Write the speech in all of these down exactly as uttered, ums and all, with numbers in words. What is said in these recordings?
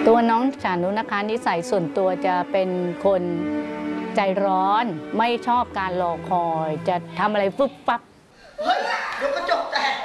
ตัวน้องฉานุนะคะนิสัยส่วนตัวจะเป็นคนใจร้อนไม่ชอบการรอคอยจะทำอะไรปุ๊บปั๊บเฮ้ยเดี๋ยวกระจกแตก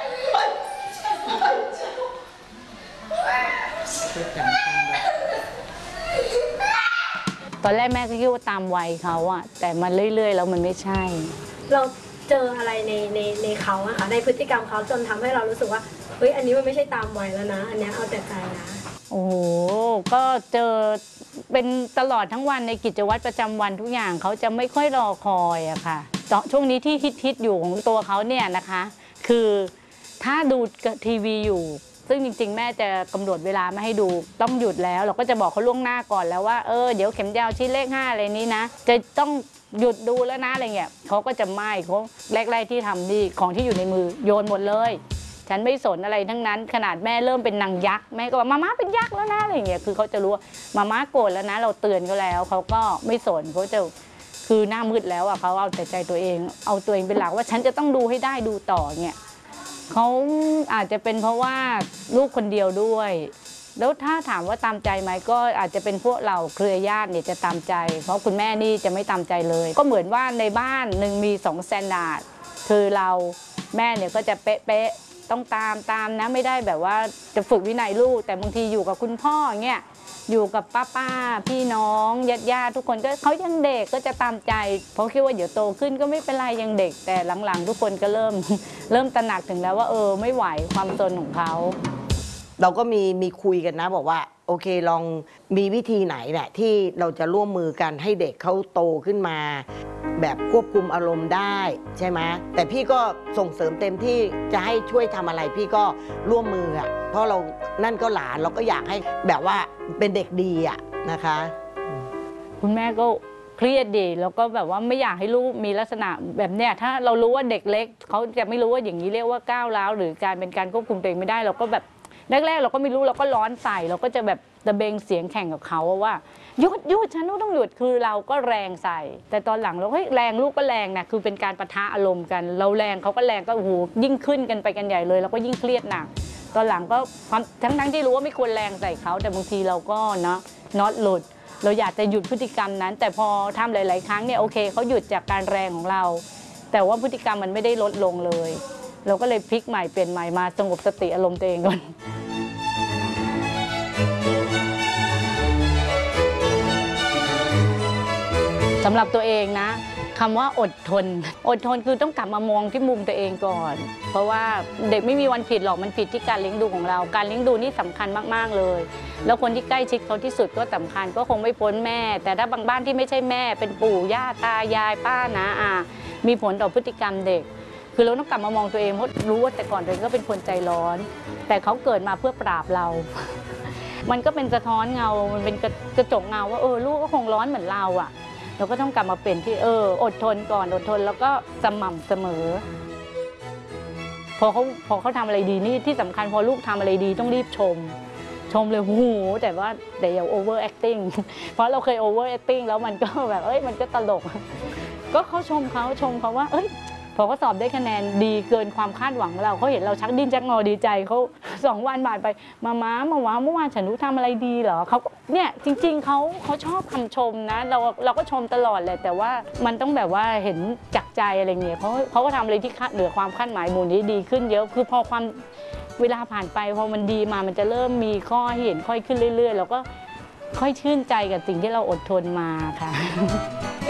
ตอนแรกแม่ก็คิดว่าตามวัยเขาอะแต่มันเรื่อยๆแล้วมันไม่ใช่เราเจออะไรในในในเขาอะค่ะในพฤติกรรมเขาจนทำให้เรารู้สึกว่าเฮ้ยอันนี้มันไม่ใช่ตามวัยแล้วนะอันนี้เอาแต่ใจนะโอ้โหก็เจอเป็นตลอดทั้งวันในกิจวัตรประจำวันทุกอย่างเขาจะไม่ค่อยรอคอยอะค่ะช่วงนี้ที่ฮิตๆอยู่ของตัวเขาเนี่ยนะคะคือถ้าดูทีวีอยู่ซึ่งจริงๆแม่จะกำหนดเวลาไม่ให้ดูต้องหยุดแล้วเราก็จะบอกเขาล่วงหน้าก่อนแล้วว่าเออเดี๋ยวเข็มยาวชิ้นเลขห้าอะไรนี้นะจะต้องหยุดดูแล้วนะอะไรเงี้ยเขาก็จะไม่เขาแรกๆที่ทำดีของที่อยู่ในมือโยนหมดเลยฉันไม่สนอะไรทั้งนั้นขนาดแม่เริ่มเป็นนางยักษ์แม่ก็บอกมาม่าเป็นยักษ์แล้วนะอะไรเงี้ยคือเขาจะรู้ว่ามาม่าโกรธแล้วนะเราเตือนเขาแล้วเขาก็ไม่สนเขาจะคือหน้ามืดแล้วอ่ะเขาเอาแต่ใจตัวเองเอาตัวเองเป็นหลักว่าฉันจะต้องดูให้ได้ดูต่อเนี่ยเขาอาจจะเป็นเพราะว่าลูกคนเดียวด้วยแล้วถ้าถามว่าตามใจไหมก็อาจจะเป็นพวกเราเครือญาติเนี่ยจะตามใจเพราะคุณแม่นี่จะไม่ตามใจเลยก็เหมือนว่าในบ้านหนึ่งมีสองสแตนดาร์ดคือเราแม่เนี่ยก็จะเป๊ะๆต้องตามตามนะไม่ได้แบบว่าจะฝึกวินัยลูกแต่บางทีอยู่กับคุณพ่อเงี้ยอยู่กับป้าป้าพี่น้องญาติญาติทุกคนก็เขายังเด็กก็จะตามใจเพราะคิดว่าเดี๋ยวโตขึ้นก็ไม่เป็นไรยังเด็กแต่หลังๆทุกคนก็เริ่มเริ่มตระหนักถึงแล้วว่าเออไม่ไหวความซนของเขาเราก็มีมีคุยกันนะบอกว่าโอเคลองมีวิธีไหนแหละที่เราจะร่วมมือกันให้เด็กเขาโตขึ้นมาแบบควบคุมอารมณ์ได้ใช่ไหมแต่พี่ก็ส่งเสริมเต็มที่จะให้ช่วยทำอะไรพี่ก็ร่วมมืออ่ะเพราะเรานั่นก็หลานเราก็อยากให้แบบว่าเป็นเด็กดีอ่ะนะคะคุณแม่ก็เครียดดีแล้วก็แบบว่าไม่อยากให้ลูกมีลักษณะแบบเนี้ยถ้าเรารู้ว่าเด็กเล็กเขาจะไม่รู้ว่าอย่างนี้เรียกว่าก้าวร้าวหรือการเป็นการควบคุมตัวเองไม่ได้เราก็แบบแรกๆเราก็ไม่รู้เราก็ร้อนใส่เราก็จะแบบตะเบงเสียงแข่งกับเขาว่าหยุดหยุดฉันต้องหยุดคือเราก็แรงใส่แต่ตอนหลังเราเฮ้ยแรงลูกก็แรงนะคือเป็นการปะทะอารมณ์กันเราแรงเขาก็แรงก็โอ้โหยิ่งขึ้นกันไปกันใหญ่เลยเราก็ยิ่งเครียดหนักตอนหลังก็ทั้งทั้งที่รู้ว่าไม่ควรแรงใส่เขาแต่บางทีเราก็เนาะน็อตหลุดเราอยากจะหยุดพฤติกรรมนั้นแต่พอทำหลายๆครั้งเนี่ยโอเคเขาหยุดจากการแรงของเราแต่ว่าพฤติกรรมมันไม่ได้ลดลงเลยเราก็เลยพลิกใหม่เปลี่ยนใหม่มาสงบสติอารมณ์ตัวเองก่อนสำหรับตัวเองนะคำว่าอดทนอดทนคือต้องกลับมามองที่มุมตัวเองก่อนเพราะว่าเด็กไม่มีวันผิดหรอกมันผิดที่การเลี้ยงดูของเราการเลี้ยงดูนี่สำคัญมากๆเลยแล้วคนที่ใกล้ชิดเขาที่สุดก็สำคัญก็คงไม่พ้นแม่แต่ถ้าบางบ้านที่ไม่ใช่แม่เป็นปู่ย่าตายายป้าน้าอามีผลต่อพฤติกรรมเด็กคือเราต้องกลับมามองตัวเองเพราะรู้ว่าแต่ก่อนตัวเองก็เป็นคนใจร้อนแต่เขาเกิดมาเพื่อปราบเรามันก็เป็นสะท้อนเงามันเป็นกระจกเงาว่าเออลูกก็คงร้อนเหมือนเราอ่ะเราก็ต้องกลับมาเป็นที่เอออดทนก่อนอดทนแล้วก็สม่ำเสมอพอเขาพอเขาทำอะไรดีนี่ที่สำคัญพอลูกทำอะไรดีต้องรีบชมชมเลยหูแต่ว่าแต่อย่า over acting เพราะเราเคย over acting แล้วมันก็แบบเอ้ยมันก็ตลกก็เขาชมเขาชมเขาว่าเอ้ยพอเขาสอบได้คะแนนดีเกินความคาดหวังเราเขาเห็นเราชักดิ้นชักงอดีใจเขาสองวันผ่านไปมาม้ามาว้าเมื่อวานฉันรู้ทำอะไรดีเหรอเขาเนี่ยจริงๆเขาเขาชอบคำชมนะเราเราก็ชมตลอดเลยแต่ว่ามันต้องแบบว่าเห็นจากใจอะไรเงี้ยเขาเขาก็ทำอะไรที่เหนือความคาดหมายมูลนี้ดีขึ้นเยอะคือพอความเวลาผ่านไปพอมันดีมามันจะเริ่มมีข้อให้เห็นค่อยขึ้นเรื่อยๆแล้วก็ค่อยชื่นใจกับสิ่งที่เราอดทนมาค่ะ